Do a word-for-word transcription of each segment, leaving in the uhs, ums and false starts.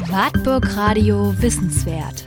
Wartburg Radio Wissenswert.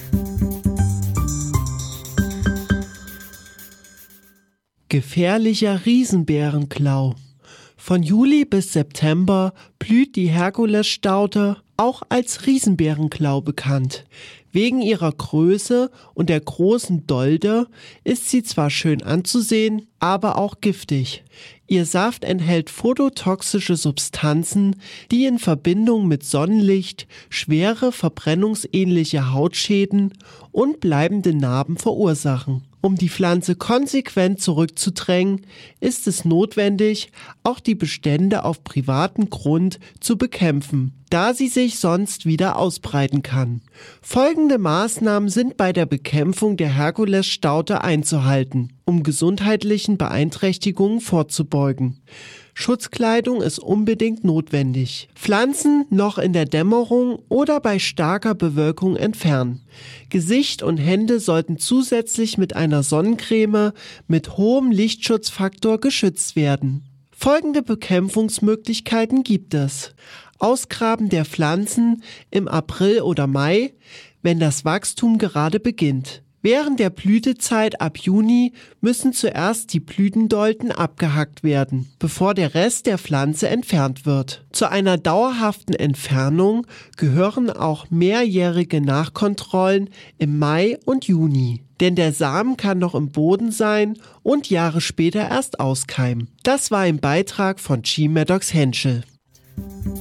Gefährlicher Riesenbärenklau. Von Juli bis September blüht die Herkulesstaude, auch als Riesenbärenklau bekannt. Wegen ihrer Größe und der großen Dolde ist sie zwar schön anzusehen, aber auch giftig. Ihr Saft enthält phototoxische Substanzen, die in Verbindung mit Sonnenlicht schwere verbrennungsähnliche Hautschäden und bleibende Narben verursachen. Um die Pflanze konsequent zurückzudrängen, ist es notwendig, auch die Bestände auf privatem Grund zu bekämpfen, da sie sich sonst wieder ausbreiten kann. Folgende Maßnahmen sind bei der Bekämpfung der Herkulesstaude einzuhalten, um gesundheitlichen Beeinträchtigungen vorzubeugen. Schutzkleidung ist unbedingt notwendig. Pflanzen noch in der Dämmerung oder bei starker Bewölkung entfernen. Gesicht und Hände sollten zusätzlich mit einer Sonnencreme mit hohem Lichtschutzfaktor geschützt werden. Folgende Bekämpfungsmöglichkeiten gibt es. Ausgraben der Pflanzen im April oder Mai, wenn das Wachstum gerade beginnt. Während der Blütezeit ab Juni müssen zuerst die Blütendolden abgehackt werden, bevor der Rest der Pflanze entfernt wird. Zu einer dauerhaften Entfernung gehören auch mehrjährige Nachkontrollen im Mai und Juni. Denn der Samen kann noch im Boden sein und Jahre später erst auskeimen. Das war ein Beitrag von G. Maddox Henschel.